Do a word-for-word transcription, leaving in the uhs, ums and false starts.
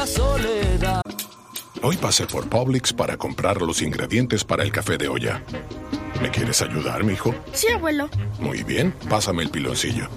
la soledad. Hoy pasé por Publix para comprar los ingredientes para el café de olla. ¿Me quieres ayudar, mijo? Sí, abuelo. Muy bien, pásame el piloncillo.